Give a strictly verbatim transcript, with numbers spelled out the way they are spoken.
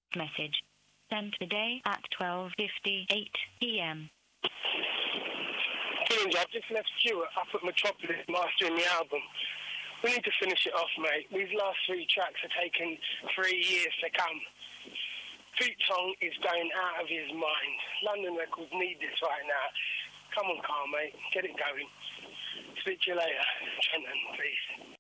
Message. Sent today at twelve fifty-eight p m. Ginger, I've just left Stuart up at Metropolis mastering the album. We need to finish it off, mate. These last three tracks are taking three years to come. Pete Tong is going out of his mind. London Records need this right now. Come on, Carl, mate. Get it going. Speak to you later. Trenton, please.